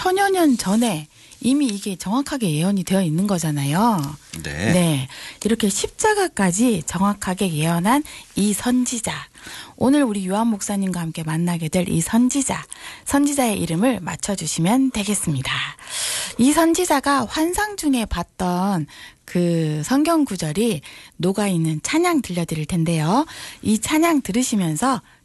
천여 년 전에 이미 이게 정확하게 예언이 되어 있는 거잖아요. 네. 네. 이렇게 십자가까지 정확하게 예언한 이 선지자. 오늘 우리 요한 목사님과 함께 만나게 될 이 선지자의 이름을 맞춰주시면 되겠습니다. 이 선지자가 환상 중에 봤던 그 성경 구절이 녹아있는 찬양 들려드릴 텐데요. 이 찬양 들으시면서